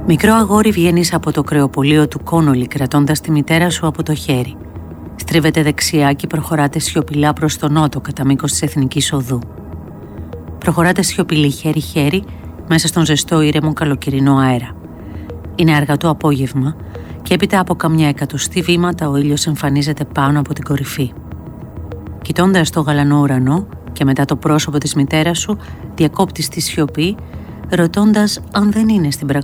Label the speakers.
Speaker 1: Μικρό αγόρι, βγαίνεις από το κρεοπολείο του Κόνολι κρατώντας τη μητέρα σου από το χέρι. Στρίβετε δεξιά και προχωράτε σιωπηλά προς τον νότο κατά μήκος της Εθνικής Οδού. Προχωράτε σιωπηλή χέρι-χέρι μέσα στον ζεστό ήρεμο καλοκαιρινό αέρα. Είναι αργά το απόγευμα και έπειτα από καμιά εκατοστή βήματα ο ήλιος εμφανίζεται πάνω από την κορυφή. Κοιτώντας το γαλανό ουρανό και μετά το πρόσωπο της μητέρας σου, διακόπτεις τη σιωπή, ρωτώντας αν δεν είναι στην πραγματικότητα